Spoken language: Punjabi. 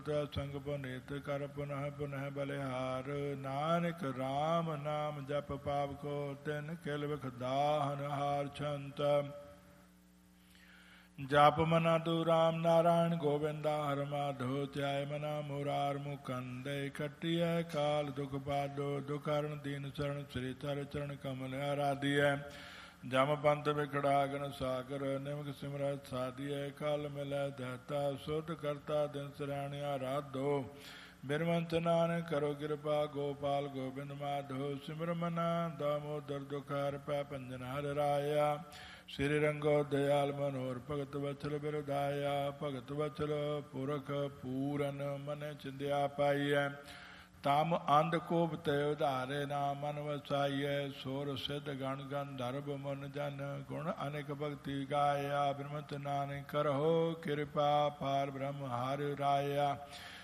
ਸੰਗ ਪੁਨੀਤ ਕਰ ਪੁਨਹ ਪੁਨਹ ਬਲਿਹਾਰ। ਨਾਨਕ ਰਾਮ ਨਾਮ ਜਪ ਪਾਪ ਕੋ ਤਿਨ ਕਿਲ ਵਿਖ ਦਾਹਨ ਹਾਰ ਛੰਤ। ਜਪ ਮਨਾ ਤੂ ਰਾਮ ਨਾਰਾਇਣ ਗੋਬਿੰਦਾ ਹਰ ਮਾਧੋ। ਧਿਆਇ ਮਨਾ ਮੁਰਾਰ ਮੁਕੰਦੇ ਖਟਿਐ ਕਾਲ ਦੁਖ ਪਾਦੋ। ਦੁਖ ਹਰਨ ਦੀਨ ਸਰਣ ਸ੍ਰੀ ਤਰ ਚਰਨ ਕਮਲ ਆਰਾਧਿਐ। ਜਮ ਪੰਥ ਵਿਖੜਾਗਨ ਸਾਗਰ ਨਿਮਕ ਸਿਮਰਤ ਸਾਧੀਐ। ਕਲ ਮਿਲੈ ਦਹਤਾ ਸੁਧ ਕਰਤਾ ਦਿਨ ਸਰਾਣਿਆ ਰਾਧੋ। ਬਿਰਮੰਤ ਨਾਨਕ ਕਰੋ ਕਿਰਪਾ ਗੋਪਾਲ ਗੋਬਿੰਦ ਮਾਧੋ। ਸਿਮਰ ਮਨਾ ਦਾਮੋਦਰ ਦੁਖ ਹਰ ਪੈ ਭੰਜਨ ਹਰਿ ਰਾਇਆ। ਸ੍ਰੀ ਰੰਗੋ ਦਇਆਲ ਮਨੋਹਰ ਭਗਤ ਵਚਲ ਬਿਰਦਾਇਆ। ਭਗਤ ਵਚਲ ਪੁਰਖ ਪੂਰਨ ਮਨ ਚਿੰਦਿਆ ਪਾਈਐ। ਤਮ ਅੰਧ ਕੋਪ ਤੇ ਉਧਾਰੇ ਨਾ ਮਨ ਵਸਾਈਐ। ਸੋਰ ਸਿੱਧ ਗਣ ਗੰਧਰਵ ਮਨ ਜਨ ਗੁਣ ਅਨੇਕ ਭਗਤੀ ਗਾਇਆ। ਬਿਰਮਤ ਨਾਨਕ ਕਰਹੁ ਕਿਰਪਾ ਪਾਰ ਬ੍ਰਹਮ ਹਰਿ ਰਾਇਆ।